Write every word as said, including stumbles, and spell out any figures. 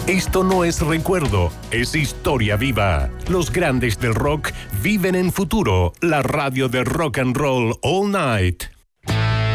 Esto no es recuerdo, es historia viva. Los grandes del rock viven en futuro, la radio de rock and roll all night.